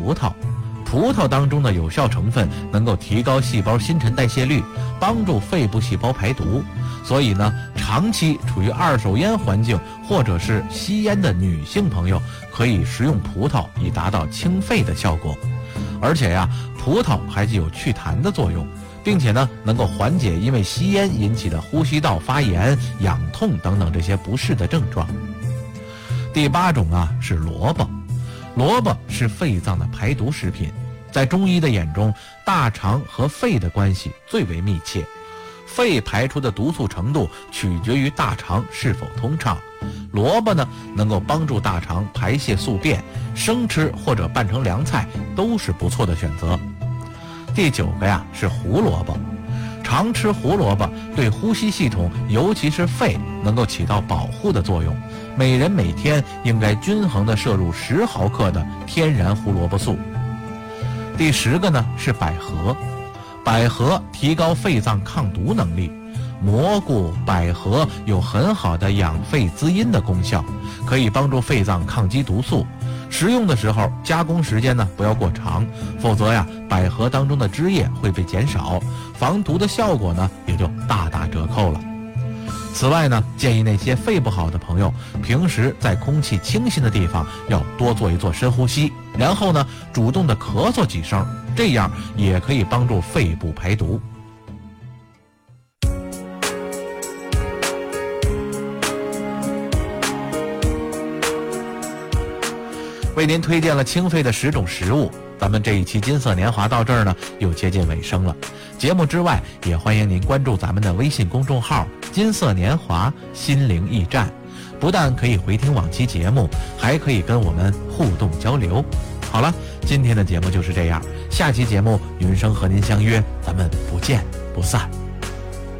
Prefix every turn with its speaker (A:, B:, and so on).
A: 葡萄。葡萄当中的有效成分能够提高细胞新陈代谢率，帮助肺部细胞排毒。所以呢，长期处于二手烟环境或者是吸烟的女性朋友，可以食用葡萄以达到清肺的效果。而且呀，葡萄还具有祛痰的作用，并且呢，能够缓解因为吸烟引起的呼吸道发炎、痒痛等等这些不适的症状。第8种啊是萝卜。萝卜是肺脏的排毒食品，在中医的眼中，大肠和肺的关系最为密切。肺排出的毒素程度取决于大肠是否通畅。萝卜呢，能够帮助大肠排泄宿便，生吃或者拌成凉菜都是不错的选择。第9个呀是胡萝卜。常吃胡萝卜对呼吸系统，尤其是肺，能够起到保护的作用。每人每天应该均衡地摄入10毫克的天然胡萝卜素。第10个呢是百合。百合提高肺脏抗毒能力，蘑菇、百合有很好的养肺滋阴的功效，可以帮助肺脏抗击毒素。食用的时候加工时间呢不要过长，否则呀百合当中的汁液会被减少，防毒的效果呢也就大打折扣了。此外呢，建议那些肺不好的朋友，平时在空气清新的地方要多做一做深呼吸，然后呢主动的咳嗽几声，这样也可以帮助肺部排毒。为您推荐了清肺的10种食物，咱们这一期金色年华到这儿呢又接近尾声了。节目之外，也欢迎您关注咱们的微信公众号金色年华心灵驿站，不但可以回听往期节目，还可以跟我们互动交流。好了，今天的节目就是这样，下期节目云生和您相约，咱们不见不散。